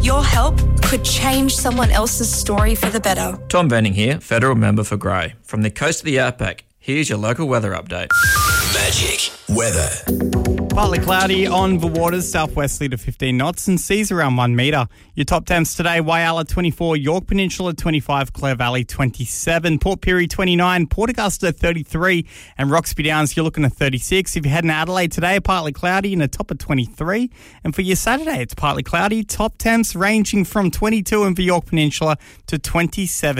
Your help could change someone else's story for the better. Tom Benning here, federal member for Grey. From the coast of the outback, here's your local weather update. Magic weather. Partly cloudy on the waters, southwesterly to 15 knots and seas around 1 metre. Your top temps today, Whyalla 24, York Peninsula 25, Clare Valley 27, Port Pirie 29, Port Augusta 33 and Roxby Downs you're looking at 36. If you're heading to Adelaide today, partly cloudy and a top of 23. And for your Saturday, it's partly cloudy, top temps ranging from 22 in the York Peninsula to 27.